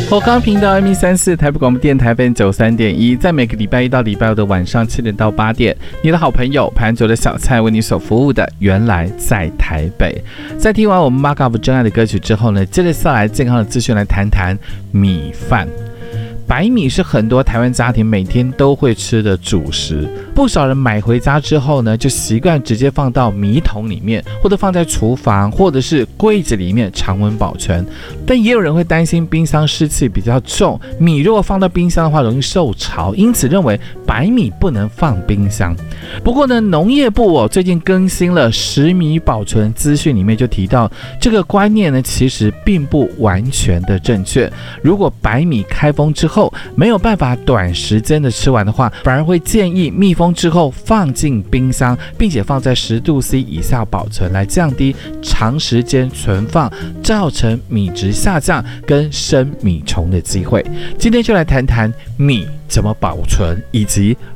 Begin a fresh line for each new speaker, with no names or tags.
我刚频道 M134 台北广播电台 FM93.1，在每个礼拜一到礼拜五的晚上7点到8点，你的好朋友盘酒的小菜为你所服务的原来在台北。在听完我们 Mark Up 真爱的歌曲之后呢，接着下来健康的资讯来谈谈米饭。白米是很多台湾家庭每天都会吃的主食，不少人买回家之后呢，就习惯直接放到米桶里面，或者放在厨房或者是柜子里面常温保存。但也有人会担心冰箱湿气比较重，米如果放到冰箱的话容易受潮，因此认为白米不能放冰箱。不过呢，农业部最近更新了食米保存资讯，里面就提到这个观念呢，其实并不完全的正确。如果白米开封之后没有办法短时间的吃完的话，反而会建议密封之后放进冰箱，并且放在10度C 以下保存，来降低长时间存放造成米质下降跟生米虫的机会。今天就来谈谈米怎么保存，以及